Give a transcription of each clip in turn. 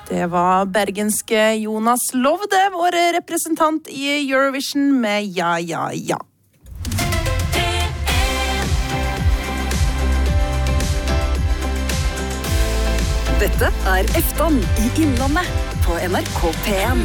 Det var bergenske Jonas Lovde, vår representant i Eurovision med Ja, ja, ja. Dette Eftan i Innlandet på NRK P1.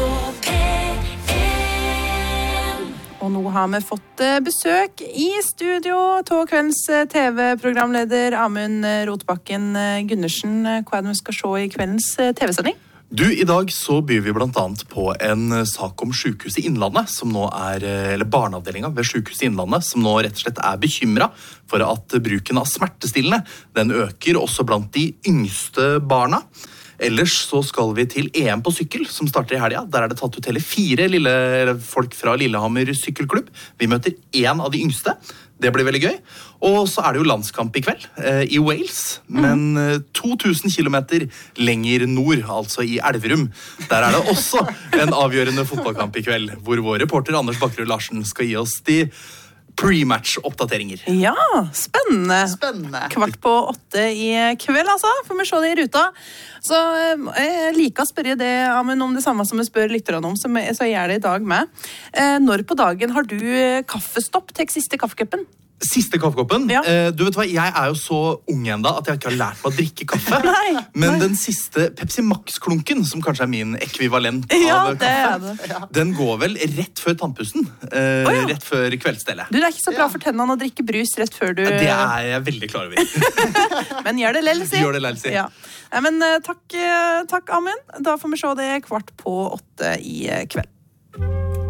Og nå har vi fått besøk i studio til kveldens TV-programleder Amund Rotbakken Gundersen. Hva det vi skal se i kveldens TV-sending? Du, i dag så byr vi blant annet på en sak om Sykehuset Innlandet, som nå eller barneavdelingen ved Sykehuset Innlandet, som nå rett og slett bekymret for at bruken av smertestillende, den øker også blant de yngste barna. Ellers så skal vi til EM på sykkel, som starter i helga. Der det tatt ut hele 4 folk fra Lillehammer sykkelklubb. Vi møter en av de yngste. Det blir veldig gøy. Og så det jo landskamp i kveld i Wales, men 2000 kilometer lenger nord, altså i Elverum. Der det også en avgjørende fotballkamp i kveld, hvor vår reporter Anders Bakkerud Larsen skal gi oss de pre-match-oppdateringer. Ja, spennende. 7:15 i kveld, altså. Får vi se det i ruta. Så jeg liker å spørre det, Amund, om det samme som jeg spør lytterne om, så jeg gjør det i dag med. Når på dagen har du kaffestopp til siste kaffekoppen? Siste kaffekoppen? Ja. Du vet hva, jeg jo så ung enda at jeg ikke har lært meg å drikke kaffe. Nei. Men den siste Pepsi Max-klunken, som kanskje min ekvivalent av kaffe, den går vel rett før tannpussen. Rett før kveldsstellet. Du, det ikke så bra for tennene å drikke brus rett før du... Det jeg veldig klar over. Men gjør det lell, si. Gjør det lell, si. Ja. Nei, men takk, Amund. Da får vi se det 7:15 i kveld.